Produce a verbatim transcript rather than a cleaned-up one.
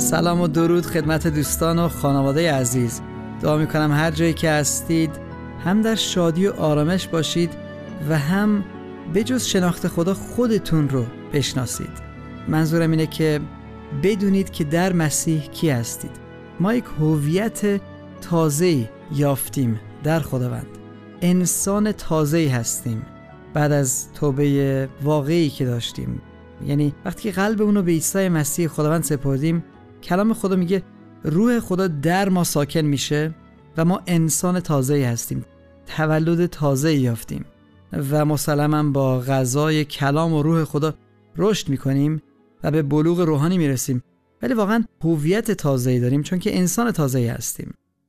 سلام و درود خدمت دوستان و خانواده عزیز. دعا میکنم هر جایی که هستید هم در شادی و آرامش باشید و هم به جز شناخت خدا خودتون رو بشناسید. منظورم اینه که بدونید که در مسیح کی هستید. ما یک هویت تازه‌ای یافتیم در خداوند. انسان تازه‌ای هستیم بعد از توبه واقعی که داشتیم. یعنی وقتی که قلبمون رو به عیسی مسیح خداوند سپردیم، کلام خدا میگه روح خدا در ما ساکن میشه و ما انسان تازه‌ای هستیم. تولد تازه‌ای یافتیم و مسلماً با غذای کلام و روح خدا رشد میکنیم و به بلوغ روحانی میرسیم. ولی واقعاً هویت تازه‌ای داریم چون که انسان تازه‌ای هستیم.